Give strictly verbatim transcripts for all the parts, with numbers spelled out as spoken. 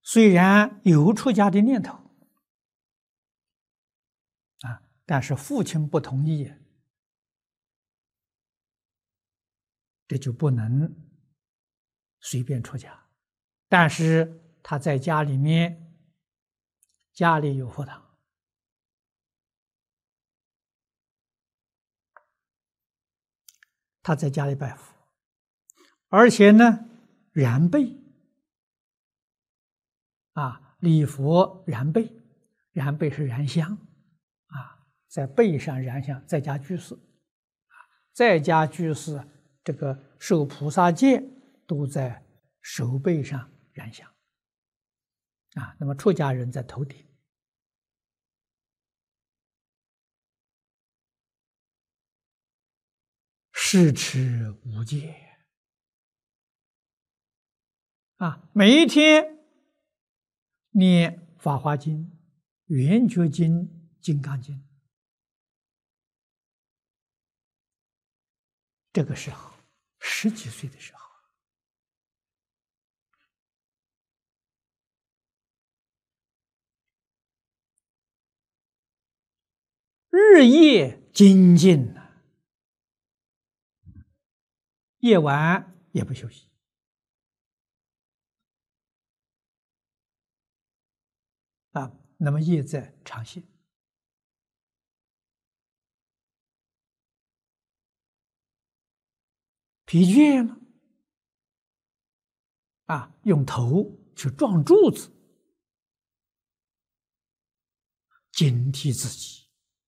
虽然有出家的念头啊，但是父亲不同意，这就不能随便出家。但是他在家里面，家里有佛堂，他在家里拜佛，而且呢，燃被啊，礼佛燃被，燃被是燃香啊，在背上燃香，在家居士，在家居士这个受菩萨戒都在手背上燃香啊。那么出家人在头顶。誓持无戒啊，每一天念《法华经》《圆觉经》《金刚经》，这个时候十几岁的时候，日夜精进啊，夜晚也不休息啊。那么业在长现，疲倦了啊，用头去撞柱子，警惕自己。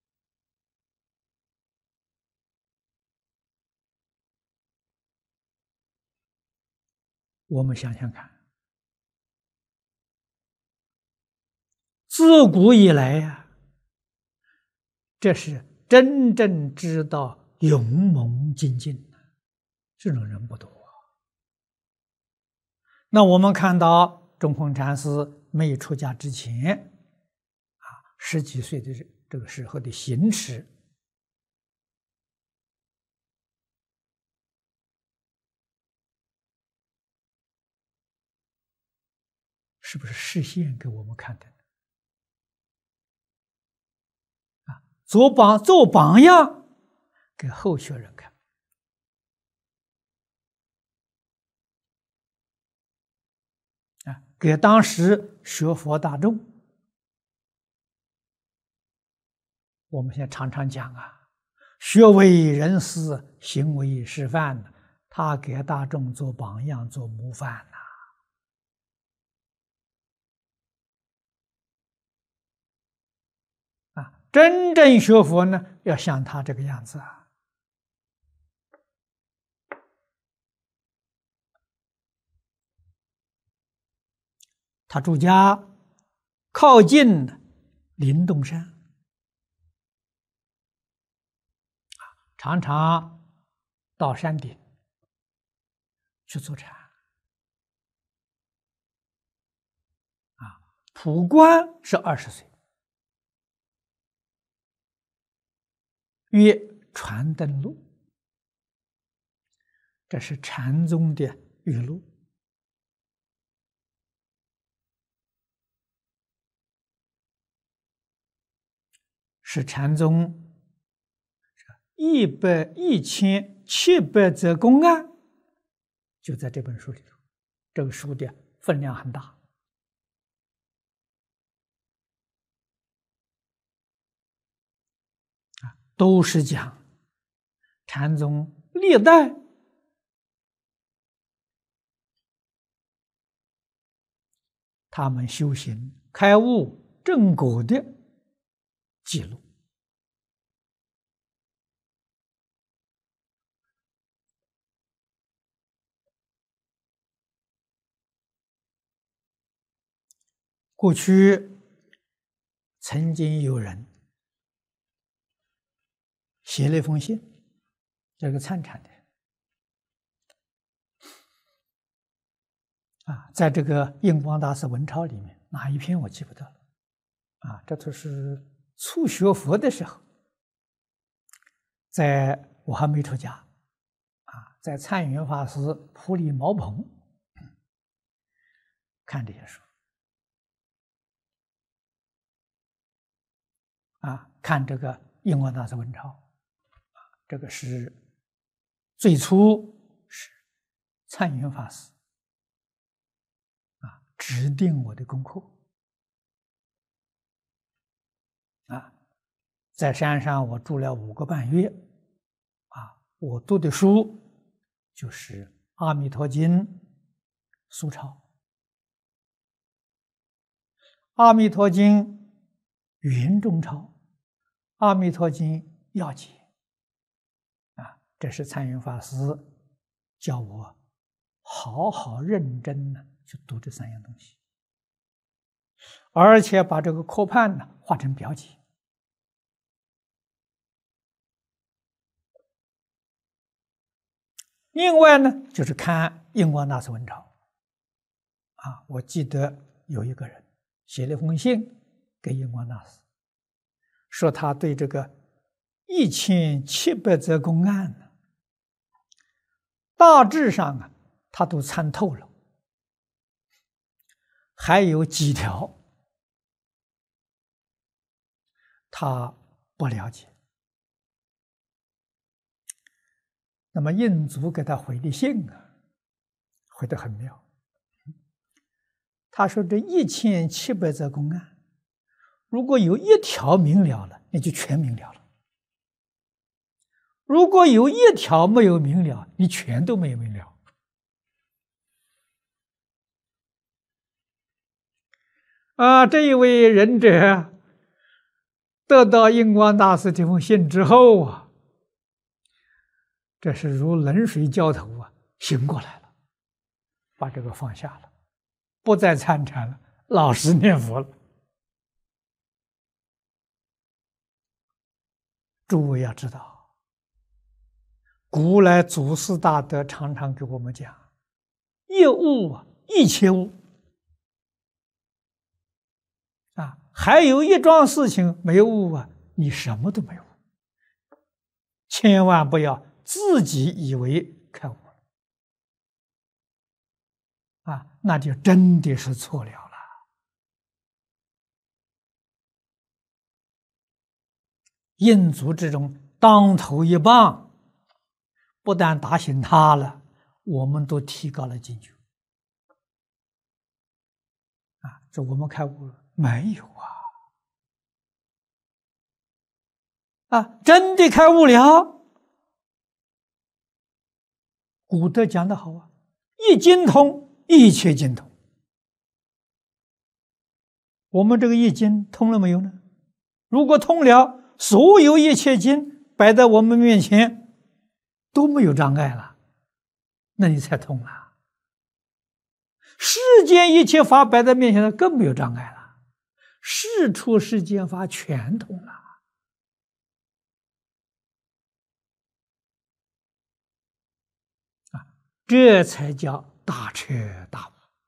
我们想想看，自古以来呀、啊，这是真正知道勇猛精进的，这种人不多。那我们看到中空禅师没出家之前啊，十几岁的这个时候的行持，是不是示现给我们看的啊？做榜做榜样给后学人看啊，给当时学佛大众。我们现在常常讲啊，学为人师，行为示范，他给大众做榜样、做模范呐。啊，真正学佛呢，要像他这个样子啊。他住家靠近灵洞山，常常到山顶去坐禅。啊，普观是二十岁，曰传灯录，这是禅宗的语录。是禅宗一百一千七百则公案，就在这本书里头。这个书的分量很大啊，都是讲禅宗历代他们修行开悟正果的记录。过去曾经有人写了一封信，这个参禅的啊，在这个印光大师文钞里面，哪一篇我记不得了啊？这都是初学佛的时候，在我还没出家啊，在参云法师普里茅棚看这些书啊，看这个印光大师文钞，啊，这个是最初是灿云法师啊指定我的功课啊，在山上我住了五个半月啊，我读的书就是《阿弥陀经》苏钞，《阿弥陀经》云中钞，《阿弥陀经》要解啊，这是灿云法师教我好好认真的去读这三样东西，而且把这个课判呢画成表记。另外呢，就是看印光大师文钞啊，我记得有一个人写了封信给印光大师，说他对这个一千七百则公案呢，大致上啊，他都参透了，还有几条他不了解。那么印祖给他回的信啊，回得很妙。他说这一千七百则公案，如果有一条明了了，那就全明了了；如果有一条没有明了，你全都没有明了。啊，这一位仁者得到印光大师这封信之后啊，这是如冷水浇头啊，醒过来了，把这个放下了，不再参禅了，老实念佛了。诸位要知道，古来祖师大德常常给我们讲，一悟啊，一切悟啊，还有一桩事情没有悟啊，你什么都没有悟，千万不要自己以为开悟了啊，那就真的是错了了。印祖这种当头一棒，不但打醒他了，我们都提高了警觉啊！这我们开悟了没有啊？啊，真的开悟了。古德讲得好啊，一经通，一切经通。我们这个一经通了没有呢？如果通了，所有一切经摆在我们面前都没有障碍了，那你才通了。世间一切法摆在面前更没有障碍了，世出世间法全通了。这才叫大彻大悟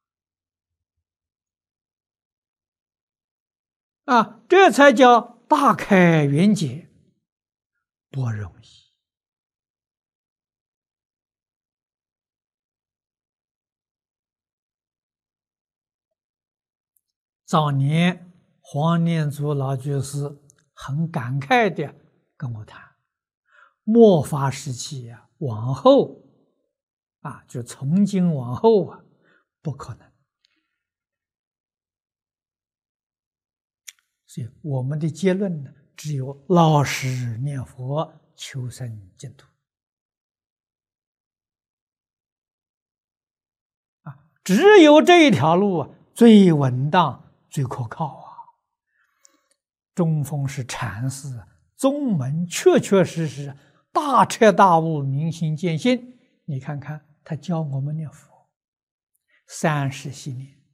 啊！这才叫大开圆解，不容易。早年黄念祖老居士很感慨的跟我谈，末法时期啊，往后啊，就从今往后啊，不可能。所以我们的结论呢，只有老实念佛，求生净土啊，只有这一条路啊，最稳当、最可靠啊。中峰是禅师，宗门确确实实大彻大悟、明心见性。你看看他教我们念佛，三世系念，